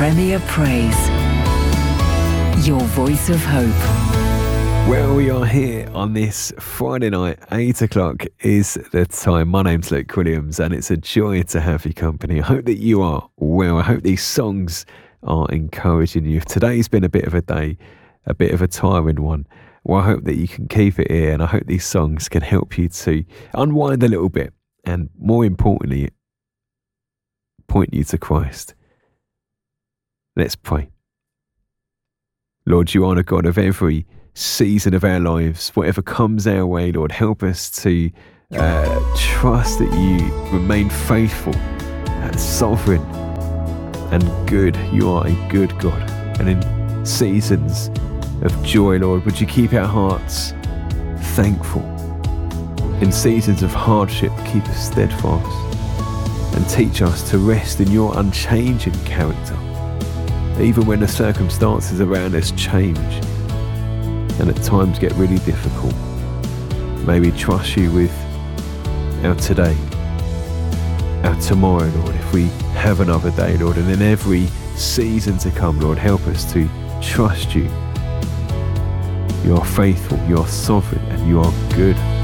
Premier Praise. Your voice of hope. Well, we are here on this Friday night, 8 o'clock is the time. My name's Luke Williams and it's a joy to have your company. I hope that you are well. I hope these songs are encouraging you. If today's been a bit of a day, a bit of a tiring one, well, I hope that you can keep it here, and I hope these songs can help you to unwind a little bit and, more importantly, point you to Christ. Let's pray. Lord, you are the God of every season of our lives. Whatever comes our way, Lord, help us to trust that you remain faithful, sovereign and good. You are a good God. And in seasons of joy, Lord, would you keep our hearts thankful? In seasons of hardship, keep us steadfast and teach us to rest in your unchanging character, even when the circumstances around us change and at times get really difficult. May we trust you with our today, our tomorrow, Lord, if we have another day, Lord, and in every season to come, Lord, help us to trust you. You are faithful, you are sovereign, and you are good.